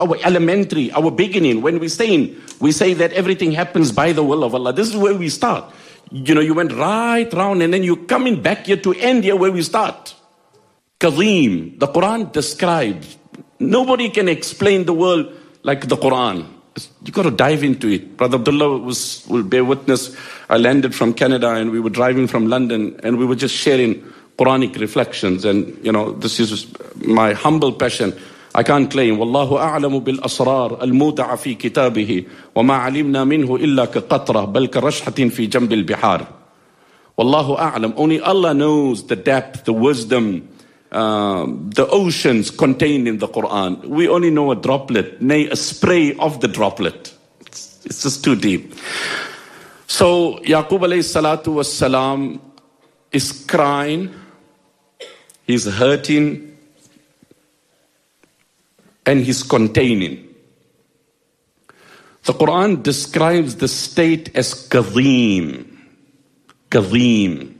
our elementary, our beginning, when we say that everything happens by the will of Allah. This is where we start. You went right round and then you're coming back here to end here where we start. Kazeem, the Quran describes. Nobody can explain the world like the Quran. You got to dive into it. Brother Abdullah will bear witness. I landed from Canada and we were driving from London and we were just sharing Quranic reflections. And, this is my humble passion. I can't claim. Wallahu a'lamu bil asrar al-muda'a fi kitabihi wa ma 'alimna minhu illa ka qatra bal ka rashhatin fi jamb al-bihar. Wallahu a'lam. Only Allah knows the depth, the wisdom, the oceans contained in the Quran. We only know a droplet, nay, a spray of the droplet. It's just too deep. So Yaqub alayhi salatu was salam is crying, he's hurting, and he's containing. The Quran describes the state as kazeem. Kazeem.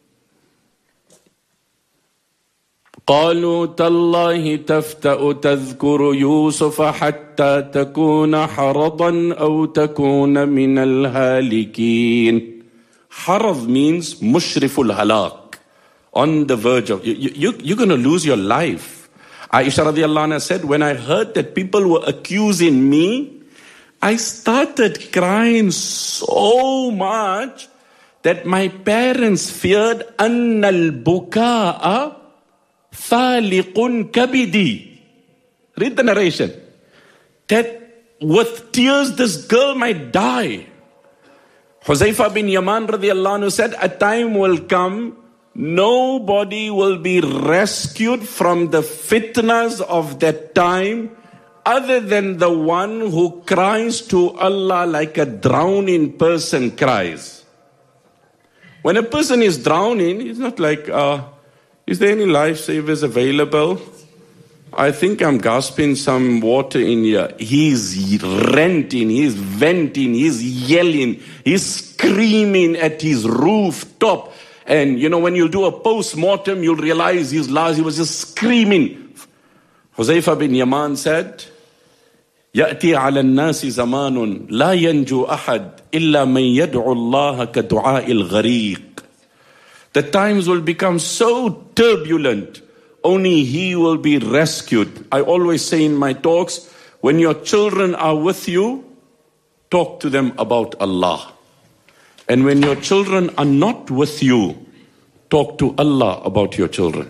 قالوا تالله تفتأ تذكر يوسف حتى تكون حرضا أو تكون من الهالكين. Harad means mushriful halak, on the verge of, you're going to lose your life. Aisha radiallahu anha said, when I heard that people were accusing me, I started crying so much that my parents feared أن البكاء ثالق كبدي. Read the narration. That with tears this girl might die. Huzaifa bin Yaman radiallahu anhu said, a time will come, nobody will be rescued from the fitnas of that time other than the one who cries to Allah like a drowning person cries. When a person is drowning, it's not like, is there any lifesavers available? I think I'm gasping some water in here. He's ranting, he's venting, he's yelling, he's screaming at his rooftop. And when you'll do a post-mortem, you'll realize he was just screaming. Huzaifa bin Yaman said, يأتي على الناس زمان لا ينجو أحد إلا من يدعو الله كدعاء الغريق. The times will become so turbulent, only he will be rescued. I always say in my talks, when your children are with you, talk to them about Allah. And when your children are not with you, talk to Allah about your children.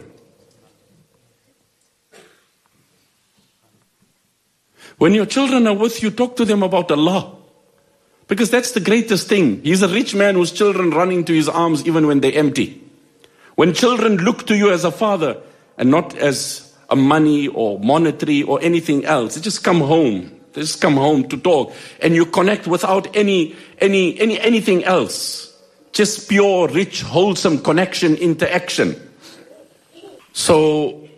When your children are with you, talk to them about Allah. Because that's the greatest thing. He's a rich man whose children run into his arms even when they're empty. When children look to you as a father and not as a money or monetary or anything else, they just come home. They just come home to talk. And you connect without anything else. Just pure, rich, wholesome connection, interaction. So,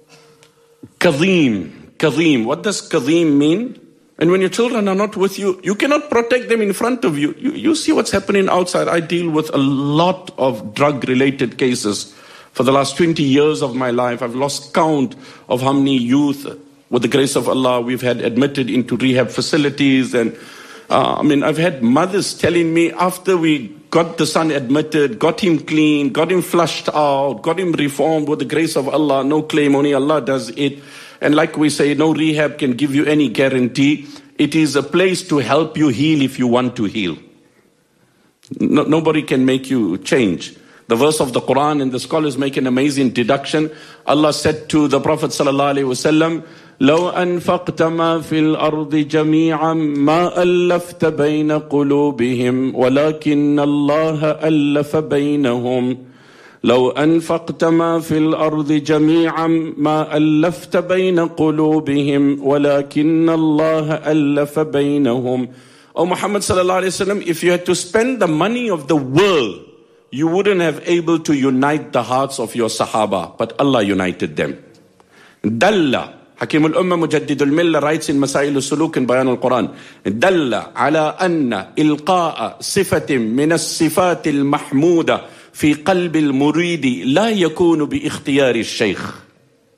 Kazeem. What does Kazeem mean? And when your children are not with you, you cannot protect them in front of you. You see what's happening outside. I deal with a lot of drug-related cases. For the last 20 years of my life, I've lost count of how many youth, with the grace of Allah, we've had admitted into rehab facilities. And I've had mothers telling me after we got the son admitted, got him clean, got him flushed out, got him reformed with the grace of Allah, no claim, only Allah does it. And like we say, no rehab can give you any guarantee. It is a place to help you heal if you want to heal. Nobody can make you change. The verse of the Quran, and the scholars make an amazing deduction. Allah said to the Prophet ﷺ, لو أنفقت ما في الأرض جميعا ما ألفت بين قلوبهم ولكن الله ألف بينهم. لو أنفقت ما في الأرض جميعا ما ألفت بين قلوبهم ولكن الله ألف بينهم. Oh Muhammad sallallahu alayhi wa sallam, if you had to spend the money of the world, you wouldn't have able to unite the hearts of your Sahaba, but Allah united them. Dalla, Hakim al-Ummah Mujaddid al-Millah writes in Masail al-Suluk in Bayan al-Quran, Dalla ala anna ilqa'a sifatin min as-sifat al-mahmuda في قلب المريد لا يكون باختيار الشيخ.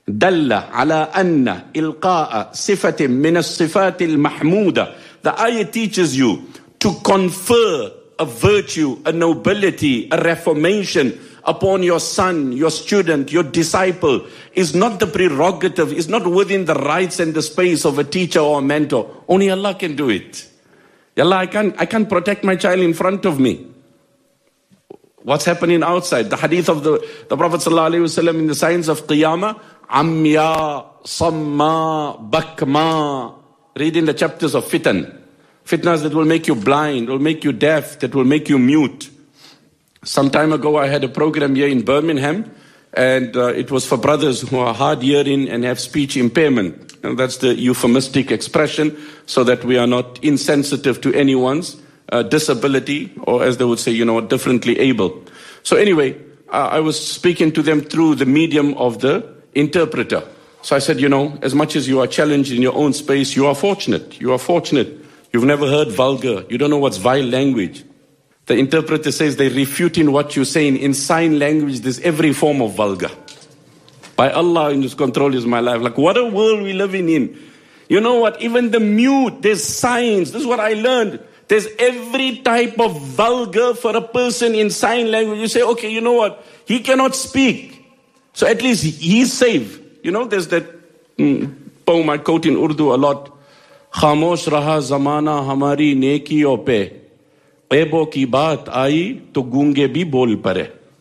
دل على أن إلقاء صفة من الصفات المحمودة. The ayah teaches you to confer a virtue, a nobility, a reformation upon your son, your student, your disciple is not the prerogative, is not within the rights and the space of a teacher or a mentor. Only Allah can do it. Allah, I can't protect my child in front of me. What's happening outside? The hadith of the Prophet ﷺ in the signs of Qiyamah, Amya, Samma, Bakma. Read in the chapters of fitan. Fitnas that will make you blind, will make you deaf, that will make you mute. Some time ago I had a program here in Birmingham, and it was for brothers who are hard hearing and have speech impairment. And that's the euphemistic expression, so that we are not insensitive to anyone's disability, or as they would say, differently able. So anyway, I was speaking to them through the medium of the interpreter. So I said, as much as you are challenged in your own space, you are fortunate. You are fortunate. You've never heard vulgar. You don't know what's vile language. The interpreter says they're refuting what you're saying. In sign language, there's every form of vulgar. By Allah, in His control is my life. Like, what a world we're living in. You know what? Even the mute, there's signs. This is what I learned. There's every type of vulgar for a person in sign language. You say, okay, you know what? He cannot speak. So at least he's safe. There's that poem I quote in Urdu a lot. खामोश रहा ज़माना हमारी नेकियों पे, ऐबों की बात आई तो गूंगे भी बोल पड़े.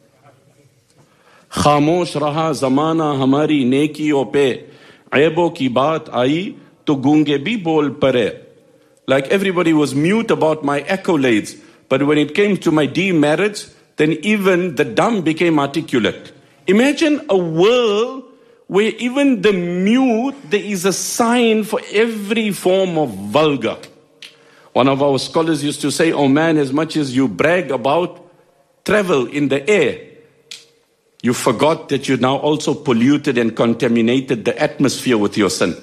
खामोश रहा ज़माना हमारी नेकियों पे, ऐबों की बात आई तो गूंगे भी बोल पड़े. Like everybody was mute about my accolades, but when it came to my demerits, then even the dumb became articulate. Imagine a world where even the mute, there is a sign for every form of vulgar. One of our scholars used to say, oh man, as much as you brag about travel in the air, you forgot that you now also polluted and contaminated the atmosphere with your sin.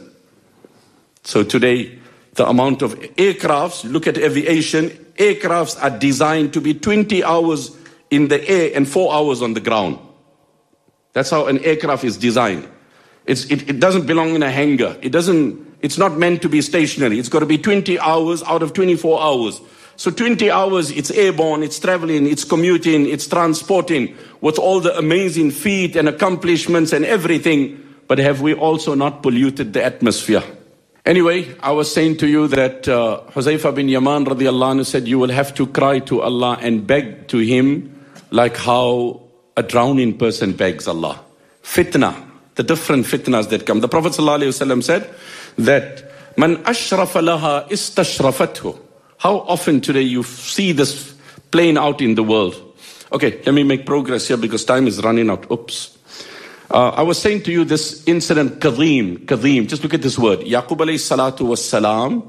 So today, the amount of aircrafts, look at aviation, aircrafts are designed to be 20 hours in the air and 4 hours on the ground. That's how an aircraft is designed. It doesn't belong in a hangar. It's not meant to be stationary. It's got to be 20 hours out of 24 hours. So 20 hours, it's airborne, it's traveling, it's commuting, it's transporting with all the amazing feat and accomplishments and everything. But have we also not polluted the atmosphere? Anyway, I was saying to you that Huzaifa bin Yaman radiallahu anhu said, you will have to cry to Allah and beg to Him like how a drowning person begs Allah. Fitna, the different fitnas that come. The Prophet ﷺ said that Man ashrafa laha istashrafathu. How often today you see this playing out in the world? Okay, let me make progress here because time is running out. Oops. I was saying to you this incident, Kadhim. Just look at this word. Yaqub alayhi salatu wassalam.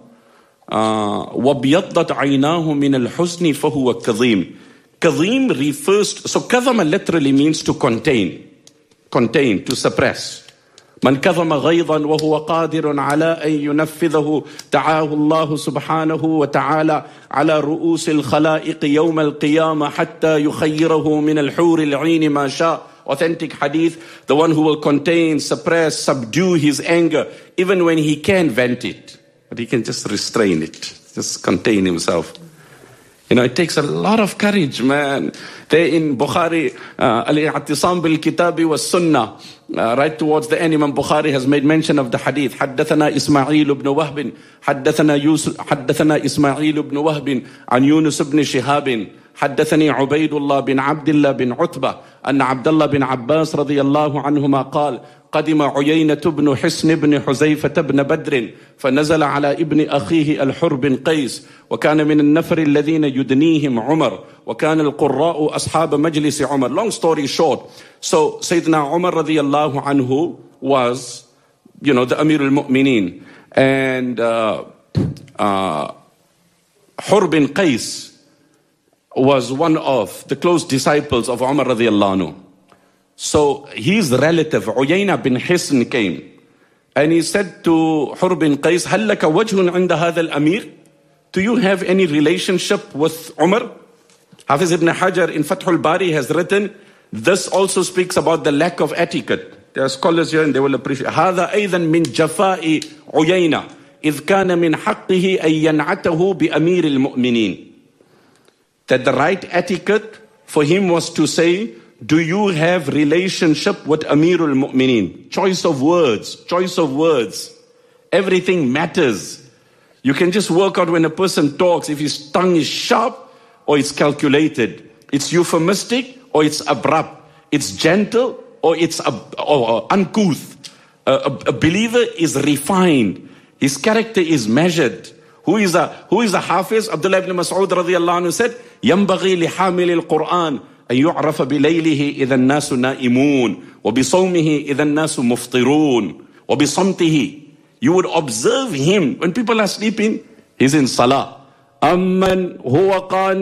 وَبْيَضَّتْ عَيْنَاهُ مِنَ الْحُزْنِ فَهُوَ كَظِيمٌ. Kadhim refers, so kadhama literally means to contain, to suppress. من كظم غيظا وهو قادر على أن ينفذه دعاه الله سبحانه وتعالى على رؤوس الخلائق يوم القيامة حتى يخيره من الحور العين ما شاء. Authentic hadith, the one who will contain, suppress, subdue his anger, even when he can't vent it, but he can just restrain it, just contain himself. It takes a lot of courage, man. There in Bukhari, al-i'tisam bil-kitabi was-sunnah, right towards the end, Imam Bukhari has made mention of the hadith. حدثنا إسماعيل بن وهب حدثنا إسماعيل بن وهب عن يونس بن شهاب حدثني عبيد الله بن عبد الله بن عتبة أن عبد الله بن عباس رضي الله عنهما قال قدم عيينة بن حصن بن حذيفة بن بدر فنزل على ابن أخيه الحر بن قيس وكان من النفر الذين يدنيهم عمر وكان القراء أصحاب مجلس عمر. Long story short, so Sayyidina Umar رضي الله عنه was, the Amir al-Mu'mineen, and Hur bin Qais was one of the close disciples of Umar radiallahu anhu. So his relative, Uyayna bin Hisn, came. And he said to Hur bin Qais, هل لك وجه عند هذا الأمير? Do you have any relationship with Umar? Hafiz ibn Hajar in Fathul Bari has written, this also speaks about the lack of etiquette. There are scholars here and they will appreciate. هذا أيضا من جفاء عيينة إذ كان من حقه أن ينعته بأمير المؤمنين. That the right etiquette for him was to say, do you have relationship with Amirul Mu'mineen? Choice of words, choice of words. Everything matters. You can just work out when a person talks, if his tongue is sharp or it's calculated. It's euphemistic or it's abrupt. It's gentle or it's uncouth. A believer is refined. His character is measured. Who is a Hafiz? Abdullah ibn Mas'ud radiyallahu anhu said, ينبغي لحامل القرآن أن يعرف بليله إذا الناس نائمون وبصومه إذا الناس مفطرون وبصمته. You would observe him when people are sleeping. He's in salah. أمن هو قانت